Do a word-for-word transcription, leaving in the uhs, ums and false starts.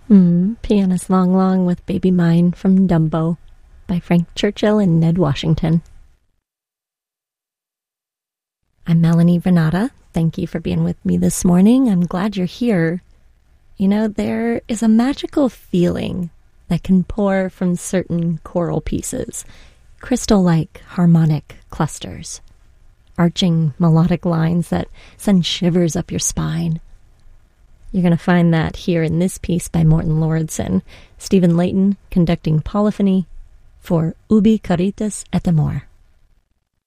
Mm, Pianist Long Long with Baby Mine from Dumbo by Frank Churchill and Ned Washington. I'm Melanie Renata. Thank you for being with me this morning. I'm glad you're here. You know, there is a magical feeling that can pour from certain choral pieces, crystal-like harmonic clusters, arching melodic lines that send shivers up your spine. You're going to find that here in this piece by Morton Lauridsen, Stephen Layton conducting polyphony for Ubi Caritas et Amor.